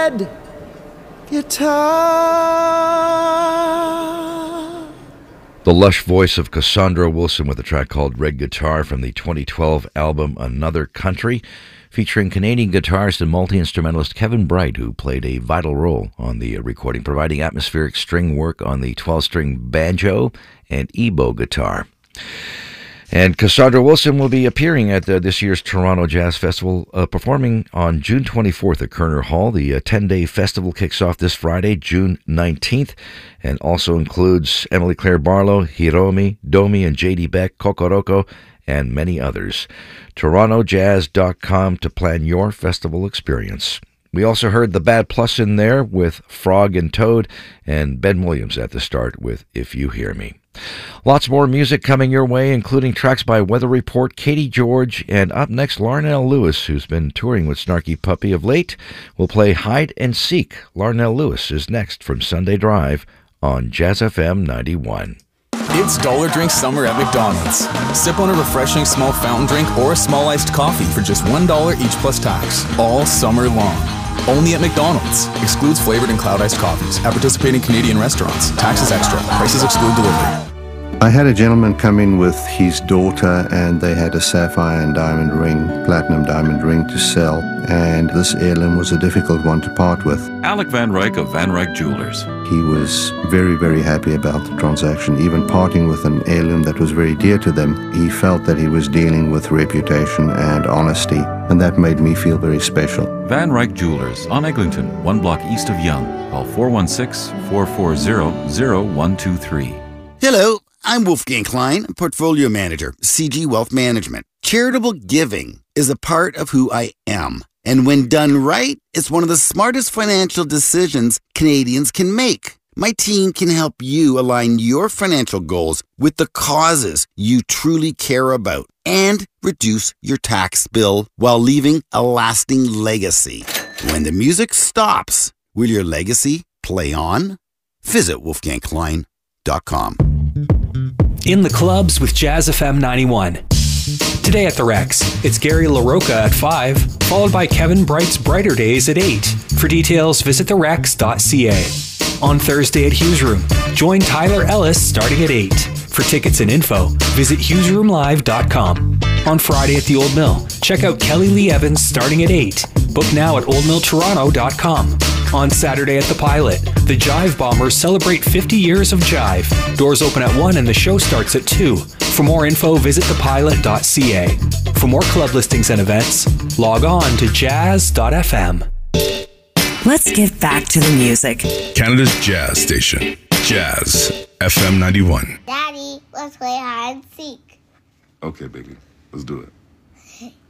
red guitar. The lush voice of Cassandra Wilson with a track called Red Guitar from the 2012 album Another Country, featuring Canadian guitarist and multi-instrumentalist Kevin Bright, who played a vital role on the recording, providing atmospheric string work on the 12-string banjo and ebow guitar. And Cassandra Wilson will be appearing at this year's Toronto Jazz Festival, performing on June 24th at Kerner Hall. The 10-day festival kicks off this Friday, June 19th, and also includes Emily Claire Barlow, Hiromi, Domi, and J.D. Beck, Kokoroko, and many others. TorontoJazz.com to plan your festival experience. We also heard the Bad Plus in there with Frog and Toad, and Ben Williams at the start with If You Hear Me. Lots more music coming your way, including tracks by Weather Report, Katie George, and up next, Larnell Lewis, who's been touring with Snarky Puppy of late, will play Hide and Seek. Larnell Lewis is next from Sunday Drive on Jazz FM 91. It's Dollar Drink Summer at McDonald's. Sip on a refreshing small fountain drink or a small iced coffee for just $1 each plus tax, all summer long. Only at McDonald's. Excludes flavored and cloud iced coffees. At participating Canadian restaurants. Taxes extra. Prices exclude delivery. I had a gentleman come in with his daughter, and they had a sapphire and diamond ring, platinum diamond ring to sell, and this heirloom was a difficult one to part with. Alec Van Ryk of Van Ryk Jewelers. He was very, very happy about the transaction, even parting with an heirloom that was very dear to them. He felt that he was dealing with reputation and honesty, and that made me feel very special. Van Ryk Jewelers on Eglinton, 1 block east of Yonge. Call 416-440-0123. Hello, I'm Wolfgang Klein, Portfolio Manager, CG Wealth Management. Charitable giving is a part of who I am. And when done right, it's one of the smartest financial decisions Canadians can make. My team can help you align your financial goals with the causes you truly care about and reduce your tax bill while leaving a lasting legacy. When the music stops, will your legacy play on? Visit wolfgangklein.com. In the clubs with Jazz FM 91. Today at the Rex, it's Gary LaRocca at 5, followed by Kevin Bright's Brighter Days at 8. For details, visit therex.ca. On Thursday at Hughes Room, join Tyler Ellis starting at 8. For tickets and info, visit hughesroomlive.com. On Friday at the Old Mill, check out Kelly Lee Evans starting at 8. Book now at oldmilltoronto.com. On Saturday at the Pilot, the Jive Bombers celebrate 50 years of Jive. Doors open at 1 and the show starts at 2. For more info, visit thepilot.ca. For more club listings and events, log on to jazz.fm. Let's get back to the music. Canada's Jazz Station, Jazz FM 91. Daddy, let's play hide and seek. Okay, baby, let's do it.